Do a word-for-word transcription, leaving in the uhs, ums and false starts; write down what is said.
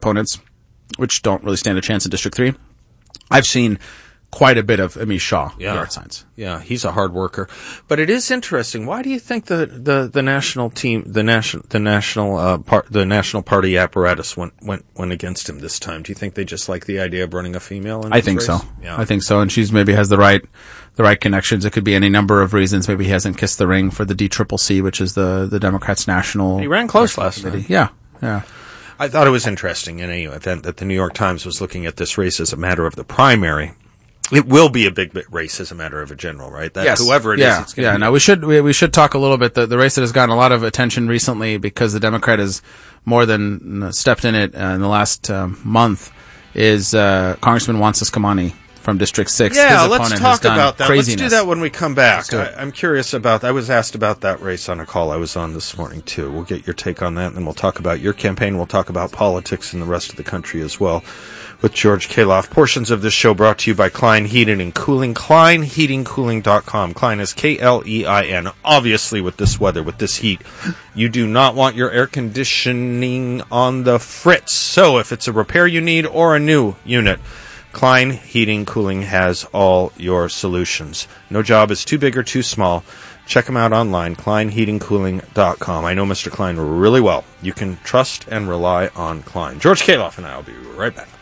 opponents, which don't really stand a chance in District three. I've seen quite a bit of Amish Shaw yeah. yard signs. Yeah, he's a hard worker. But it is interesting. Why do you think the, the, the national team, the national, the national, uh, part, the national party apparatus went, went, went against him this time? Do you think they just like the idea of running a female in I this think race? so. Yeah. I think so. And she's maybe has the right, the right connections. It could be any number of reasons. Maybe he hasn't kissed the ring for the D C C C, which is the, the Democrats' national. He ran close last night. Yeah. Yeah. I thought it was interesting in any event that the New York Times was looking at this race as a matter of the primary. It will be a big race as a matter of a general, right? That yes. Whoever it yeah. is, it's going yeah. to be. Now we should we, we should talk a little bit. The, the race that has gotten a lot of attention recently because the Democrat has more than stepped in it uh, in the last um, month is uh, Congressman Juan Ciscomani from District Six. Yeah, His let's opponent talk has done about that. Craziness. Let's do that when we come back. do it. I, I'm curious about. I was asked about that race on a call I was on this morning too. We'll get your take on that, and then we'll talk about your campaign. We'll talk about politics in the rest of the country as well. With George Kaloff. Portions of this show brought to you by Klein Heating and Cooling. Klein Heating Cooling dot com. Klein is K L E I N. Obviously, with this weather, with this heat, you do not want your air conditioning on the fritz. So, if it's a repair you need or a new unit, Klein Heating Cooling has all your solutions. No job is too big or too small. Check them out online, Klein Heating Cooling dot com. I know Mister Klein really well. You can trust and rely on Klein. George Kaloff and I will be right back.